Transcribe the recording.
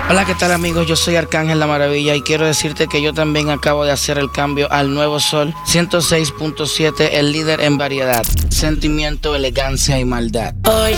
Hola, ¿qué tal amigos? Yo soy Arcángel La Maravilla y quiero decirte que yo también acabo de hacer el cambio al nuevo Sol 106.7, el líder en variedad, sentimiento, elegancia y maldad. Hoy